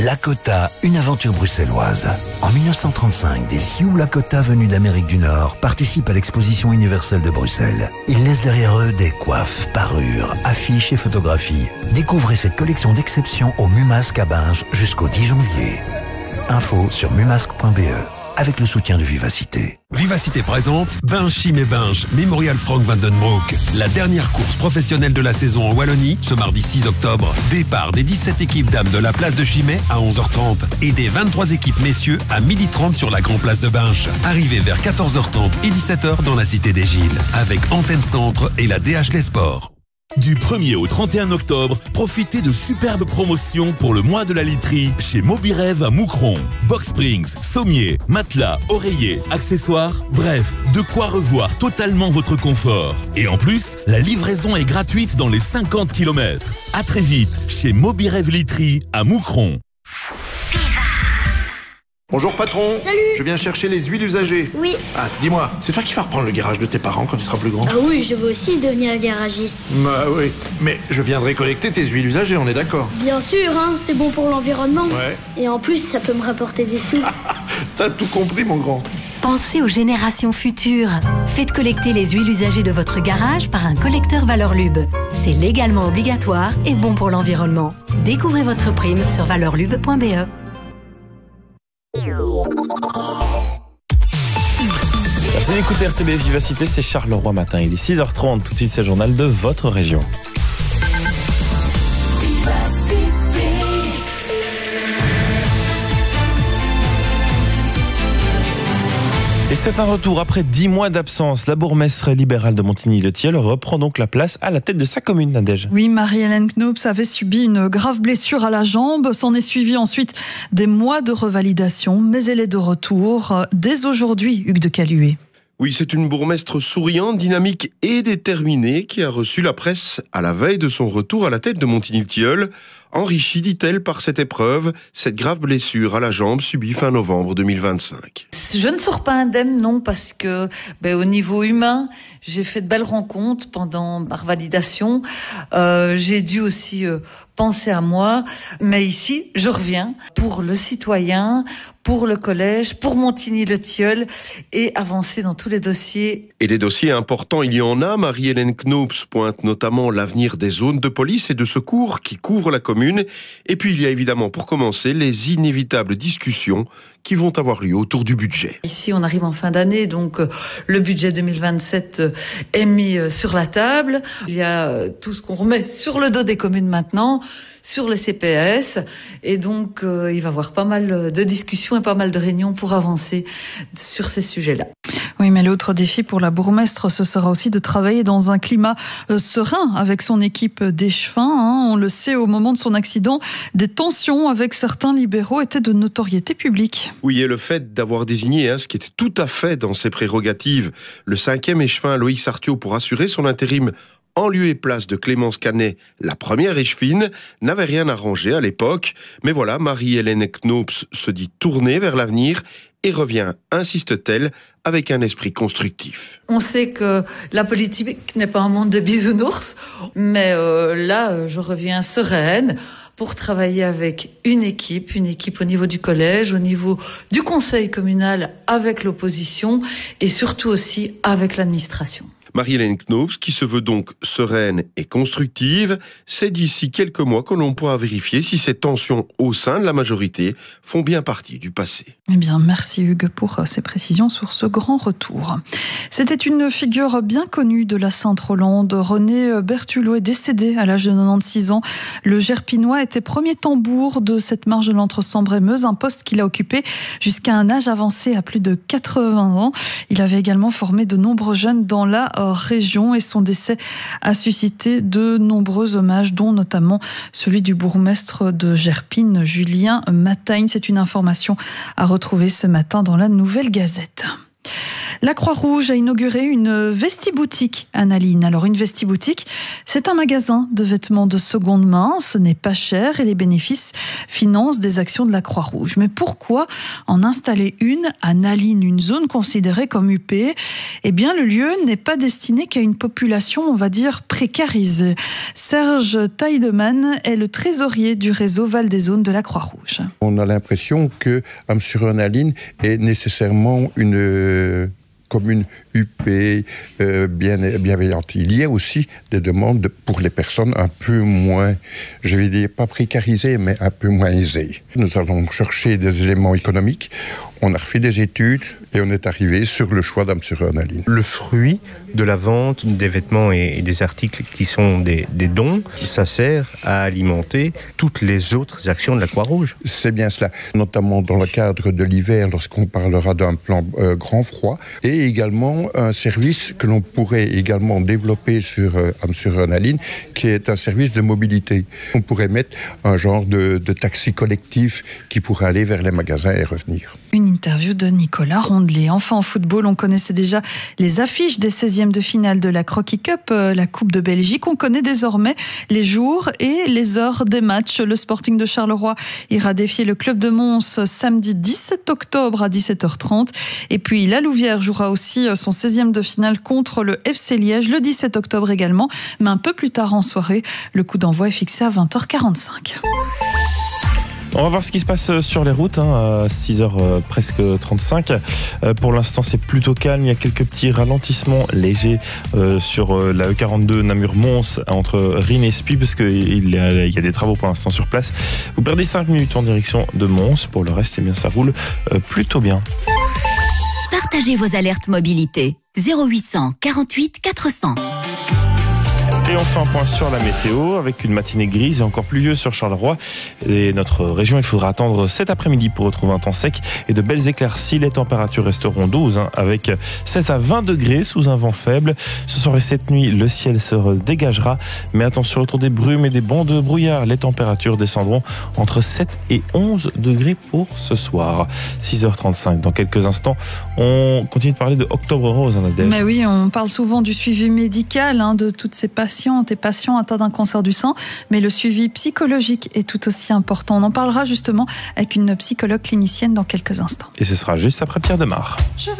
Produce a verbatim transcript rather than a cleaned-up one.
Lakota, une aventure bruxelloise. En mille neuf cent trente-cinq, des Sioux Lakota venus d'Amérique du Nord participent à l'exposition universelle de Bruxelles. Ils laissent derrière eux des coiffes, parures, affiches et photographies. Découvrez cette collection d'exception au Mumasque à Binge jusqu'au dix janvier. Info sur mumasque point b e avec le soutien de Vivacité. Vivacité présente Binge Chim et Binge Memorial Frank van den Broek. La dernière course professionnelle de la saison en Wallonie, ce mardi six octobre. Départ des dix-sept équipes dames de la place de Chimay à onze heures trente et des vingt-trois équipes messieurs à midi trente sur la Grand Place de Binge. Arrivée vers quatorze heures trente et dix-sept heures dans la Cité des Gilles avec Antenne Centre et la D H Les Sports. Du premier au trente et un octobre, profitez de superbes promotions pour le mois de la literie chez Mobirev à Moucron. Box Springs, sommiers, matelas, oreillers, accessoires, bref, de quoi revoir totalement votre confort. Et en plus, la livraison est gratuite dans les cinquante kilomètres. À très vite chez Mobirev Literie à Moucron. Bonjour patron. Salut. Je viens chercher les huiles usagées. Oui. Ah, dis-moi, c'est toi qui vas reprendre le garage de tes parents quand il sera plus grand? Ah oui, je veux aussi devenir garagiste. Bah oui, mais je viendrai collecter tes huiles usagées, on est d'accord? Bien sûr, hein, c'est bon pour l'environnement. Ouais. Et en plus, ça peut me rapporter des sous. T'as tout compris, mon grand. Pensez aux générations futures. Faites collecter les huiles usagées de votre garage par un collecteur Valorlub. C'est légalement obligatoire et bon pour l'environnement. Découvrez votre prime sur valorlub point b e. Merci d'écouter R T B F Vivacité, c'est Charleroi Matin. Il est six heures trente, tout de suite c'est le journal de votre région. Et c'est un retour après dix mois d'absence. La bourgmestre libérale de Montigny-le-Tilleul reprend donc la place à la tête de sa commune, Nadège. Oui, Marie-Hélène Knops avait subi une grave blessure à la jambe. S'en est suivi ensuite des mois de revalidation, mais elle est de retour dès aujourd'hui, Hugues de Caluet. Oui, c'est une bourgmestre souriante, dynamique et déterminée qui a reçu la presse à la veille de son retour à la tête de Montigny-le-Tilleul, enrichie, dit-elle, par cette épreuve, cette grave blessure à la jambe subie fin novembre deux mille vingt-cinq. Je ne sors pas indemne, non, parce que ben, au niveau humain, j'ai fait de belles rencontres pendant ma revalidation. Euh, j'ai dû aussi euh, penser à moi, mais ici, je reviens pour le citoyen, pour le collège, pour Montigny-le-Tilleul et avancer dans tous les dossiers. Et des dossiers importants, il y en a. Marie-Hélène Knops pointe notamment l'avenir des zones de police et de secours qui couvrent la commune. Et puis il y a évidemment, pour commencer, les inévitables discussions qui vont avoir lieu autour du budget. Ici, on arrive en fin d'année, donc euh, le budget deux mille vingt-sept euh, est mis euh, sur la table. Il y a euh, tout ce qu'on remet sur le dos des communes maintenant, sur le C P S, et donc euh, il va y avoir pas mal de discussions et pas mal de réunions pour avancer sur ces sujets-là. Oui, mais l'autre défi pour la bourgmestre, ce sera aussi de travailler dans un climat euh, serein avec son équipe d'échevins. Hein. On le sait, au moment de son accident, des tensions avec certains libéraux étaient de notoriété publique. Oui, et le fait d'avoir désigné, hein, ce qui était tout à fait dans ses prérogatives, le cinquième échevin Loïc Sartiot pour assurer son intérim en lieu et place de Clémence Canet, la première échevine, n'avait rien arrangé à l'époque. Mais voilà, Marie-Hélène Knops se dit tournée vers l'avenir et revient, insiste-t-elle, avec un esprit constructif. On sait que la politique n'est pas un monde de bisounours, mais euh, là, je reviens sereine pour travailler avec une équipe, une équipe au niveau du collège, au niveau du conseil communal avec l'opposition et surtout aussi avec l'administration. Marie-Hélène Knops, qui se veut donc sereine et constructive, c'est d'ici quelques mois que l'on pourra vérifier si ces tensions au sein de la majorité font bien partie du passé. Eh bien, merci Hugues pour ces précisions sur ce grand retour. C'était une figure bien connue de la Sainte-Rolande. René Bertulot est décédé à l'âge de quatre-vingt-seize ans. Le Gerpinois était premier tambour de cette marche de l'Entre-Sambre et Meuse, un poste qu'il a occupé jusqu'à un âge avancé à plus de quatre-vingts ans. Il avait également formé de nombreux jeunes dans la région et son décès a suscité de nombreux hommages, dont notamment celui du bourgmestre de Gerpine, Julien Matagne. C'est une information à retrouver ce matin dans la Nouvelle Gazette. La Croix-Rouge a inauguré une vestiboutique à Naline. Alors une vestiboutique, c'est un magasin de vêtements de seconde main. Ce n'est pas cher et les bénéfices financent des actions de la Croix-Rouge. Mais pourquoi en installer une à Naline, une zone considérée comme U P ? Eh bien, le lieu n'est pas destiné qu'à une population, on va dire, précarisée. Serge Taideman est le trésorier du réseau Val des Zones de la Croix-Rouge. On a l'impression que Amsureur-Naline est nécessairement une commune U P euh, bien, bienveillante. Il y a aussi des demandes pour les personnes un peu moins, je vais dire pas précarisées, mais un peu moins aisées. Nous allons chercher des éléments économiques. On a refait des études et on est arrivé sur le choix d'Amsureur-Naline. Le fruit de la vente des vêtements et des articles qui sont des, des dons, ça sert à alimenter toutes les autres actions de la Croix-Rouge. C'est bien cela, notamment dans le cadre de l'hiver, lorsqu'on parlera d'un plan euh, grand froid, et également un service que l'on pourrait également développer sur euh, Amsureur-Naline, qui est un service de mobilité. On pourrait mettre un genre de, de taxi collectif qui pourrait aller vers les magasins et revenir. Une interview de Nicolas Rondelet. Enfin, en football, on connaissait déjà les affiches des seizièmes de finale de la Crocky Cup, la Coupe de Belgique. On connaît désormais les jours et les heures des matchs. Le Sporting de Charleroi ira défier le Club de Mons samedi dix-sept octobre à dix-sept heures trente. Et puis, la Louvière jouera aussi son seizième de finale contre le F C Liège le dix-sept octobre également. Mais un peu plus tard en soirée, le coup d'envoi est fixé à vingt heures quarante-cinq. On va voir ce qui se passe sur les routes, hein, à six heures euh, presque trente-cinq. Euh, pour l'instant, c'est plutôt calme. Il y a quelques petits ralentissements légers euh, sur euh, la E quarante-deux Namur-Mons entre Rhin et Spuy, parce qu'il y, a, il y a des travaux pour l'instant sur place. Vous perdez cinq minutes en direction de Mons. Pour le reste, eh bien, ça roule euh, plutôt bien. Partagez vos alertes mobilité. zéro huit cent quarante-huit quatre cents. Et on fait un point sur la météo avec une matinée grise et encore pluvieuse sur Charleroi. Et notre région, il faudra attendre cet après-midi pour retrouver un temps sec et de belles éclaircies. Les températures resteront douze hein, avec seize à vingt degrés sous un vent faible. Ce soir et cette nuit, le ciel se dégagera. Mais attention, autour des brumes et des bancs de brouillard, les températures descendront entre sept et onze degrés pour ce soir. six heures trente-cinq. Dans quelques instants, on continue de parler de Octobre Rose, hein, Nadège. Mais oui, on parle souvent du suivi médical hein, de toutes ces patientes et patients atteints d'un cancer du sein, mais le suivi psychologique est tout aussi important. On en parlera justement avec une psychologue clinicienne dans quelques instants. Et ce sera juste après Pierre Demar. Je